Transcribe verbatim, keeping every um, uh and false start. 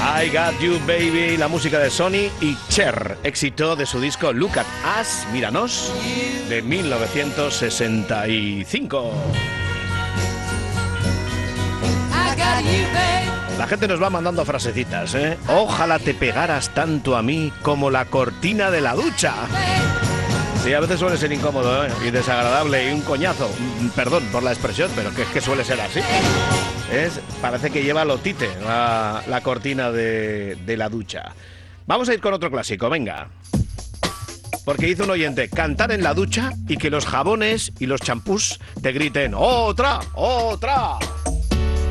I Got You Baby, la música de Sony y Cher, éxito de su disco Look at Us, Míranos, de mil novecientos sesenta y cinco. La gente nos va mandando frasecitas, ¿eh? Ojalá te pegaras tanto a mí como la cortina de la ducha. Sí, a veces suele ser incómodo, ¿eh? Y desagradable y un coñazo. Perdón por la expresión, pero que es que suele ser así. Es, parece que lleva lotite la, la cortina de, de la ducha. Vamos a ir con otro clásico, venga. Porque hizo un oyente, cantar en la ducha y que los jabones y los champús te griten ¡otra! ¡otra!